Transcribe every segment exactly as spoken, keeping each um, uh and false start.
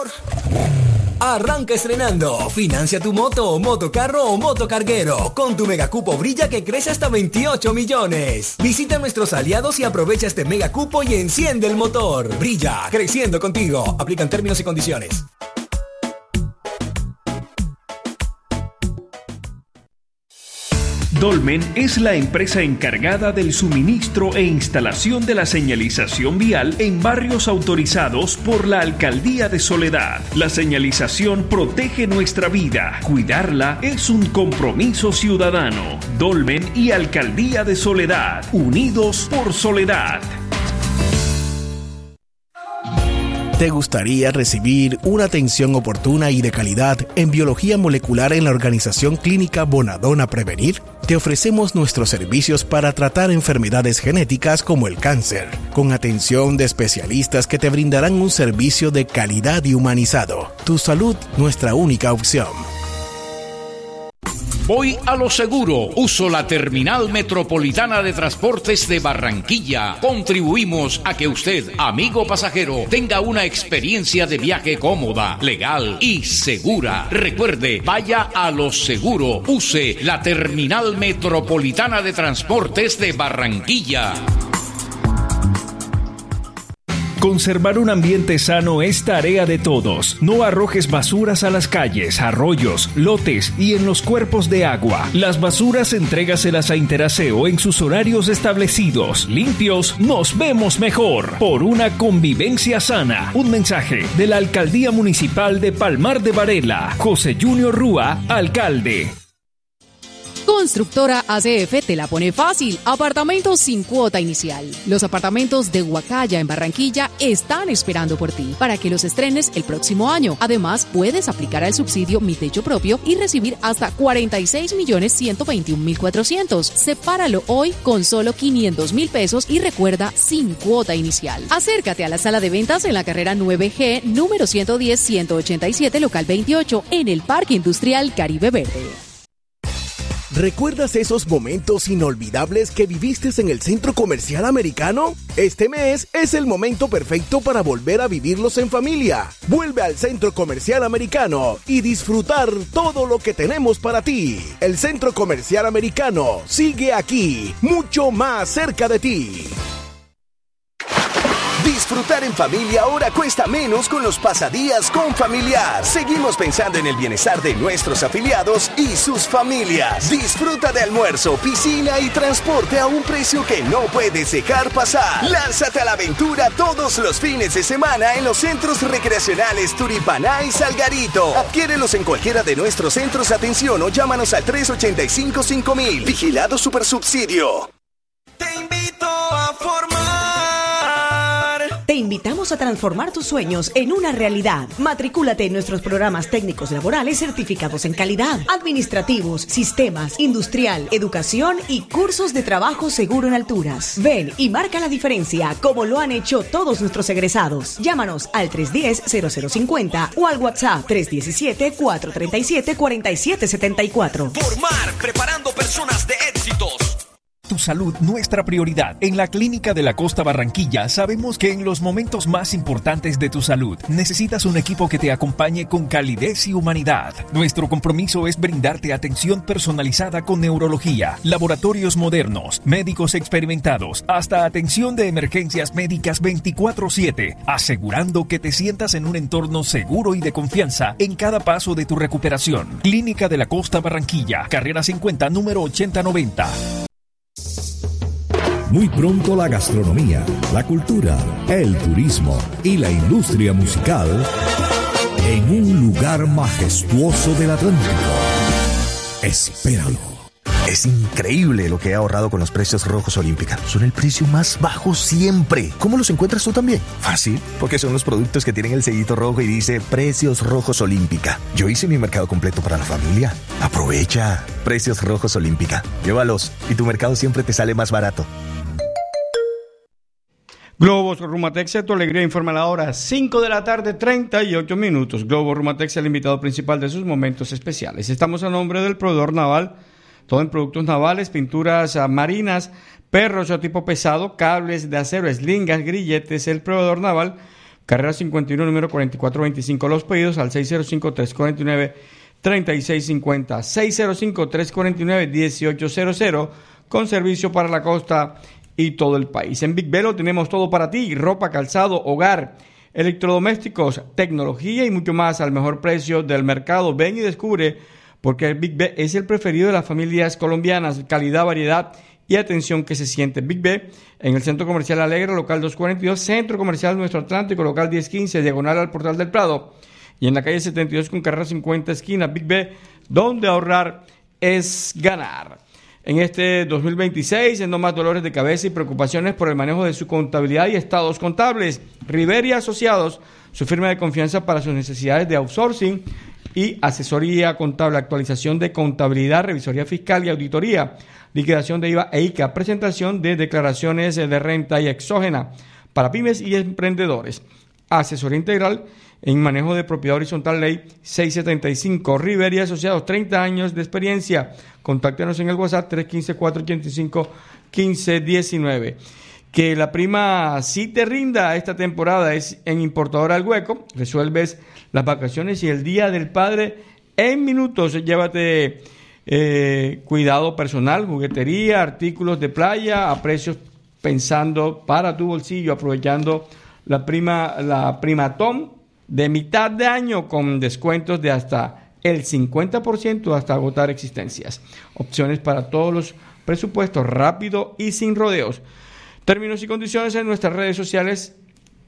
Arranca estrenando. Financia tu moto, motocarro o motocarguero con tu megacupo Brilla que crece hasta veintiocho millones. Visita a nuestros aliados y aprovecha este megacupo y enciende el motor. Brilla, creciendo contigo. Aplican términos y condiciones. Dolmen es la empresa encargada del suministro e instalación de la señalización vial en barrios autorizados por la Alcaldía de Soledad. La señalización protege nuestra vida. Cuidarla es un compromiso ciudadano. Dolmen y Alcaldía de Soledad, unidos por Soledad. ¿Te gustaría recibir una atención oportuna y de calidad en biología molecular en la Organización Clínica Bonadona Prevenir? Te ofrecemos nuestros servicios para tratar enfermedades genéticas como el cáncer, con atención de especialistas que te brindarán un servicio de calidad y humanizado. Tu salud, nuestra única opción. Voy a lo seguro. Uso la Terminal Metropolitana de Transportes de Barranquilla. Contribuimos a que usted, amigo pasajero, tenga una experiencia de viaje cómoda, legal y segura. Recuerde, vaya a lo seguro. Use la Terminal Metropolitana de Transportes de Barranquilla. Conservar un ambiente sano es tarea de todos. No arrojes basuras a las calles, arroyos, lotes y en los cuerpos de agua. Las basuras entrégaselas a Interaseo en sus horarios establecidos. Limpios, nos vemos mejor. Por una convivencia sana. Un mensaje de la Alcaldía Municipal de Palmar de Varela. José Junior Rúa, alcalde. Constructora A C F te la pone fácil. Apartamentos sin cuota inicial. Los apartamentos de Huacaya en Barranquilla están esperando por ti para que los estrenes el próximo año. Además, puedes aplicar al subsidio Mi Techo Propio y recibir hasta cuarenta y seis millones ciento veintiún mil cuatrocientos. Sepáralo hoy con solo quinientos mil pesos y recuerda, sin cuota inicial. Acércate a la sala de ventas en la carrera nueve G, número ciento diez, ciento ochenta y siete, local veintiocho, en el Parque Industrial Caribe Verde. ¿Recuerdas esos momentos inolvidables que viviste en el Centro Comercial Americano? Este mes es el momento perfecto para volver a vivirlos en familia. Vuelve al Centro Comercial Americano y disfrutar todo lo que tenemos para ti. El Centro Comercial Americano sigue aquí, mucho más cerca de ti. Disfrutar en familia ahora cuesta menos con los pasadías con Familiar. Seguimos pensando en el bienestar de nuestros afiliados y sus familias. Disfruta de almuerzo, piscina y transporte a un precio que no puedes dejar pasar. Lánzate a la aventura todos los fines de semana en los centros recreacionales Turipaná y Salgarito. Adquiérelos en cualquiera de nuestros centros de atención o llámanos al tres ochenta y cinco, cinco mil. Vigilado Supersubsidio. Te invito a formar. Te invitamos a transformar tus sueños en una realidad. Matricúlate en nuestros programas técnicos laborales certificados en calidad, administrativos, sistemas, industrial, educación y cursos de trabajo seguro en alturas. Ven y marca la diferencia como lo han hecho todos nuestros egresados. Llámanos al tres uno cero, cero cero cinco cero o al WhatsApp tres uno siete, cuatro tres siete, cuatro siete siete cuatro. Formar, preparando personas de éxitos. Tu salud, nuestra prioridad. En la Clínica de la Costa Barranquilla sabemos que en los momentos más importantes de tu salud necesitas un equipo que te acompañe con calidez y humanidad. Nuestro compromiso es brindarte atención personalizada con neurología, laboratorios modernos, médicos experimentados, hasta atención de emergencias médicas veinticuatro siete, asegurando que te sientas en un entorno seguro y de confianza en cada paso de tu recuperación. Clínica de la Costa Barranquilla, carrera cincuenta, número ochenta noventa. Muy pronto la gastronomía, la cultura, el turismo y la industria musical en un lugar majestuoso del Atlántico. Espéralo. Es increíble lo que he ahorrado con los precios Rojos Olímpica. Son el precio más bajo siempre. ¿Cómo los encuentras tú también? Fácil, porque son los productos que tienen el sellito rojo y dice Precios Rojos Olímpica. Yo hice mi mercado completo para la familia. Aprovecha. Precios Rojos Olímpica. Llévalos y tu mercado siempre te sale más barato. Globos Rumatex, tu alegría, informa la hora, cinco de la tarde, treinta y ocho minutos. Globos Rumatex, el invitado principal de sus momentos especiales. Estamos a nombre del proveedor naval, todo en productos navales, pinturas marinas, perros o tipo pesado, cables de acero, eslingas, grilletes. El proveedor naval, carrera cincuenta y uno, número cuarenta y cuatro veinticinco. Los pedidos al seis cero cinco, tres cuatro nueve, tres seis cinco cero, seis cero cinco, tres cuatro nueve, uno ocho cero cero, con servicio para la costa y todo el país. En Big Velo tenemos todo para ti: ropa, calzado, hogar, electrodomésticos, tecnología y mucho más al mejor precio del mercado. Ven y descubre porque el Big B es el preferido de las familias colombianas. Calidad, variedad y atención que se siente. Big B en el Centro Comercial Alegre, local doscientos cuarenta y dos, Centro Comercial Nuestro Atlántico, local diez quince, diagonal al Portal del Prado, y en la calle setenta y dos con carrera cincuenta, esquina. Big B, donde ahorrar es ganar. En este dos mil veintiséis, en no más dolores de cabeza y preocupaciones por el manejo de su contabilidad y estados contables. Rivera y Asociados, su firma de confianza para sus necesidades de outsourcing y asesoría contable, actualización de contabilidad, revisoría fiscal y auditoría, liquidación de I V A e I C A, presentación de declaraciones de renta y exógena para pymes y emprendedores. Asesoría integral en manejo de propiedad horizontal, ley seiscientos setenta y cinco. Rivera y Asociados, treinta años de experiencia. Contáctenos en el WhatsApp tres uno cinco, cuatro ocho cinco, uno cinco uno nueve. Que la prima sí te rinda esta temporada es en Importadora El Hueco. Resuelves las vacaciones y el Día del Padre en minutos. Llévate eh, cuidado personal, juguetería, artículos de playa a precios pensando para tu bolsillo, aprovechando la prima, la primatón de mitad de año con descuentos de hasta el cincuenta por ciento hasta agotar existencias. Opciones para todos los presupuestos, rápido y sin rodeos. Términos y condiciones en nuestras redes sociales.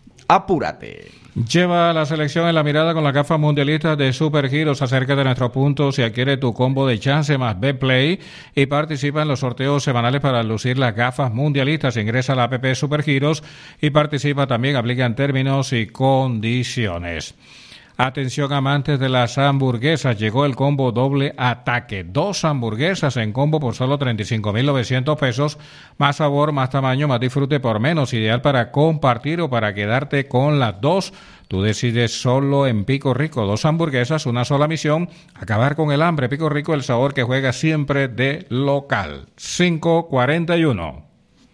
Apúrate. Lleva la selección en la mirada con la gafas mundialistas de Supergiros. Acércate a nuestros puntos y adquiere tu combo de chance más Betplay y participa en los sorteos semanales para lucir las gafas mundialistas. Ingresa a la app Supergiros y participa también. Aplican términos y condiciones. Atención amantes de las hamburguesas, llegó el combo doble ataque. Dos hamburguesas en combo por solo treinta y cinco mil novecientos pesos. Más sabor, más tamaño, más disfrute por menos. Ideal para compartir o para quedarte con las dos. Tú decides solo en Pico Rico. Dos hamburguesas, una sola misión. Acabar con el hambre. Pico Rico, el sabor que juega siempre de local. cinco cuarenta y uno.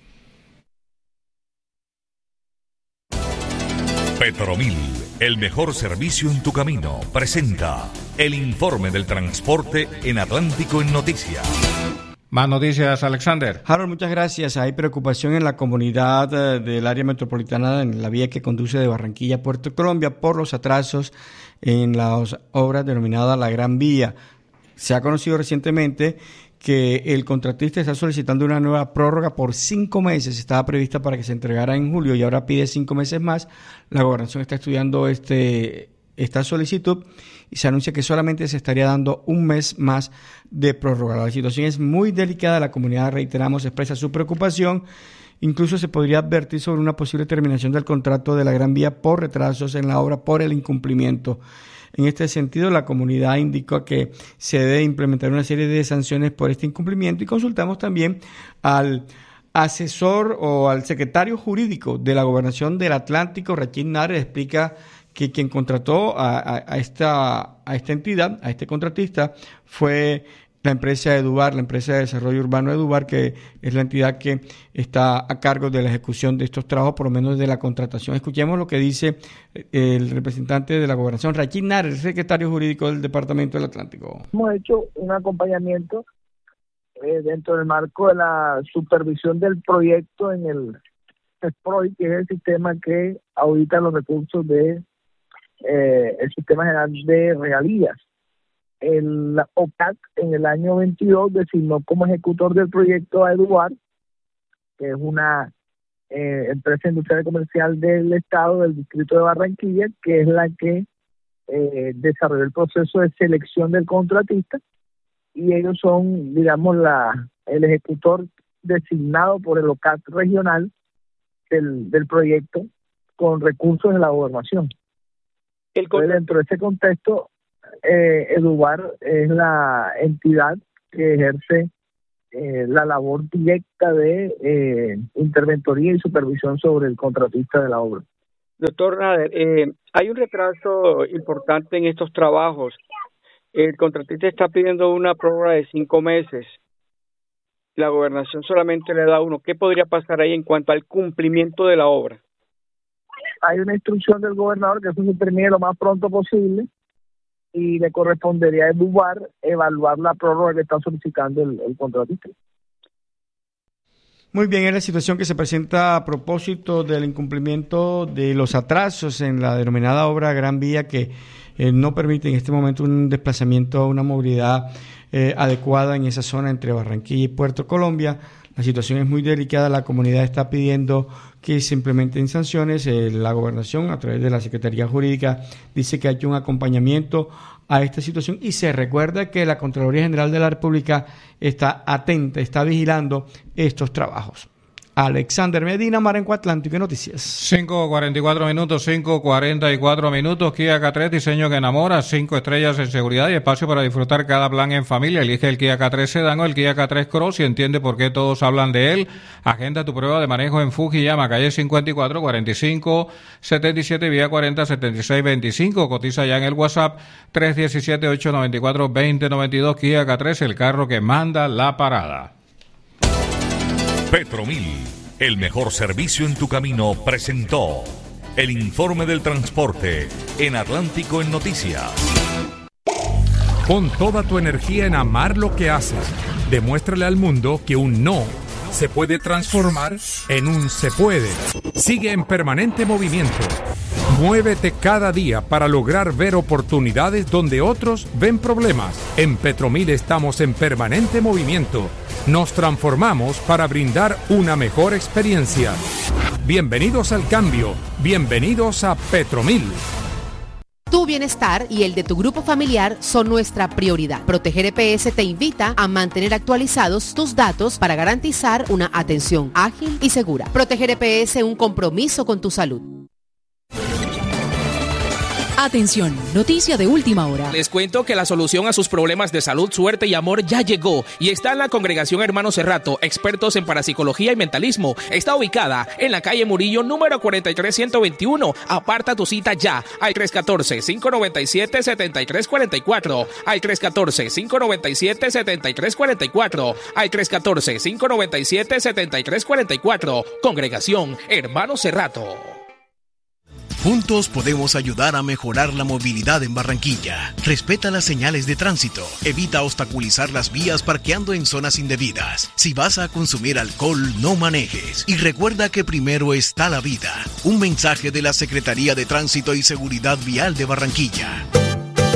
Petromil, el mejor servicio en tu camino, presenta el informe del transporte en Atlántico en Noticias. Más noticias, Alexander. Harold, muchas gracias. Hay preocupación en la comunidad eh, del área metropolitana, en la vía que conduce de Barranquilla a Puerto Colombia, por los atrasos en las obras denominadas la Gran Vía. Se ha conocido recientemente que el contratista está solicitando una nueva prórroga por cinco meses. Estaba prevista para que se entregara en julio y ahora pide cinco meses más. La gobernación está estudiando este esta solicitud y se anuncia que solamente se estaría dando un mes más de prórroga. La situación es muy delicada. La comunidad, reiteramos, expresa su preocupación. Incluso se podría advertir sobre una posible terminación del contrato de la Gran Vía por retrasos en la obra por el incumplimiento. En este sentido, la comunidad indicó que se debe implementar una serie de sanciones por este incumplimiento y consultamos también al asesor o al secretario jurídico de la Gobernación del Atlántico, Rachid Nares. Explica que quien contrató a, a, a, esta, a esta entidad, a este contratista, fue la empresa Edubar, la empresa de desarrollo urbano Edubar, que es la entidad que está a cargo de la ejecución de estos trabajos, por lo menos de la contratación. Escuchemos lo que dice el representante de la Gobernación, Rachid Nares, el secretario jurídico del Departamento del Atlántico. Hemos hecho un acompañamiento eh, dentro del marco de la supervisión del proyecto en el S P R O I, que es el sistema que audita los recursos de eh, el Sistema General de Regalías. El O C A C en el año veintidós designó como ejecutor del proyecto a Edubar, que es una eh, empresa industrial y comercial del Estado, del Distrito de Barranquilla, que es la que eh, desarrolló el proceso de selección del contratista, y ellos son, digamos, la el ejecutor designado por el O C A C regional del, del proyecto con recursos de la gobernación. El Entonces, dentro de ese contexto, Eh, Edubar es la entidad que ejerce eh, la labor directa de eh, interventoría y supervisión sobre el contratista de la obra. Doctor Nader, eh, hay un retraso importante en estos trabajos. El contratista está pidiendo una prórroga de cinco meses. La gobernación solamente le da uno. ¿Qué podría pasar ahí en cuanto al cumplimiento de la obra? hay una instrucción del gobernador que eso se termine lo más pronto posible y le correspondería a Edubar evaluar la prórroga que está solicitando el, el contratista. Muy bien, es la situación que se presenta a propósito del incumplimiento de los atrasos en la denominada obra Gran Vía que eh, no permite en este momento un desplazamiento, una movilidad eh, adecuada en esa zona entre Barranquilla y Puerto Colombia. La situación es muy delicada, la comunidad está pidiendo que se implementen sanciones. Eh, la gobernación, a través de la Secretaría Jurídica, dice que hay un acompañamiento a esta situación y se recuerda que la Contraloría General de la República está atenta, está vigilando estos trabajos. Alexander Medina, Marenco Atlántico, Noticias. cinco cuarenta y cuatro minutos, cinco cuarenta y cuatro minutos. Kia K tres, diseño que enamora, cinco estrellas en seguridad y espacio para disfrutar cada plan en familia. Elige el Kia K tres Sedan o el Kia K tres Cross y entiende por qué todos hablan de él. Agenda tu prueba de manejo en Fujiyama, calle cincuenta y cuatro, cuarenta y cinco, setenta y siete, vía cuarenta, setenta y seis, veinticinco. Cotiza ya en el WhatsApp tres uno siete, ocho nueve cuatro, dos cero nueve dos. Kia K tres, el carro que manda la parada. Petromil, el mejor servicio en tu camino, presentó el informe del transporte en Atlántico en Noticias. Pon toda tu energía en amar lo que haces. Demuéstrale al mundo que un no se puede transformar en un se puede. Sigue en permanente movimiento. Muévete cada día para lograr ver oportunidades donde otros ven problemas. En Petromil estamos en permanente movimiento. Nos transformamos para brindar una mejor experiencia. Bienvenidos al cambio. Bienvenidos a Petromil. Tu bienestar y el de tu grupo familiar son nuestra prioridad. Proteger E P S te invita a mantener actualizados tus datos para garantizar una atención ágil y segura. Proteger E P S, un compromiso con tu salud. Atención, noticia de última hora. Les cuento que la solución a sus problemas de salud, suerte y amor ya llegó y está en la Congregación Hermanos Cerrato, expertos en parapsicología y mentalismo. Está ubicada en la calle Murillo, número cuarenta y tres ciento veintiuno. Aparta tu cita ya al tres uno cuatro, cinco nueve siete, siete tres cuatro cuatro, al tres uno cuatro, cinco nueve siete, siete tres cuatro cuatro, al tres uno cuatro, cinco nueve siete, siete tres cuatro cuatro. Congregación Hermanos Cerrato. Juntos podemos ayudar a mejorar la movilidad en Barranquilla. Respeta las señales de tránsito. Evita obstaculizar las vías parqueando en zonas indebidas. Si vas a consumir alcohol, no manejes. Y recuerda que primero está la vida. Un mensaje de la Secretaría de Tránsito y Seguridad Vial de Barranquilla.